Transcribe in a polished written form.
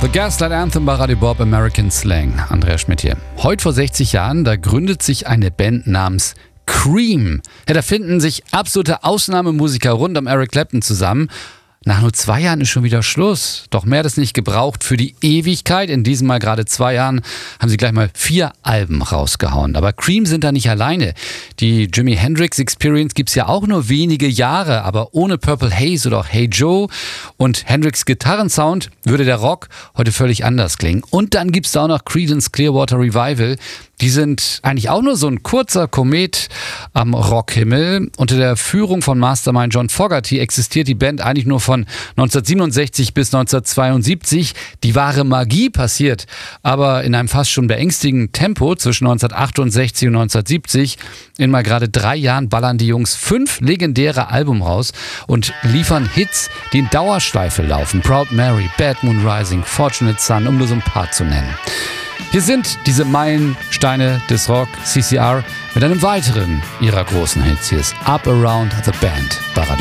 The Gaslight Anthem bei Radio Bob, American Slang. Andreas Schmidt hier. Heute vor 60 Jahren, da gründet sich eine Band namens Cream. Ja, da finden sich absolute Ausnahmemusiker rund um Eric Clapton zusammen. Nach nur 2 Jahren ist schon wieder Schluss. Doch mehr hat es nicht gebraucht für die Ewigkeit. In diesem Mal gerade 2 Jahren haben sie gleich mal 4 Alben rausgehauen. Aber Cream sind da nicht alleine. Die Jimi Hendrix Experience gibt's ja auch nur wenige Jahre. Aber ohne Purple Haze oder auch Hey Joe und Hendrix Gitarrensound würde der Rock heute völlig anders klingen. Und dann gibt's da auch noch Creedence Clearwater Revival. Die sind eigentlich auch nur so ein kurzer Komet am Rockhimmel. Unter der Führung von Mastermind John Fogerty existiert die Band eigentlich nur von 1967 bis 1972. Die wahre Magie passiert aber in einem fast schon beängstigenden Tempo zwischen 1968 und 1970. In mal gerade 3 Jahren ballern die Jungs 5 legendäre Alben raus und liefern Hits, die in Dauerschleife laufen. Proud Mary, Bad Moon Rising, Fortunate Son, um nur so ein paar zu nennen. Hier sind diese Meilensteine des Rock, CCR, mit einem weiteren ihrer großen Hits. Hier ist Up Around the Band bei Radio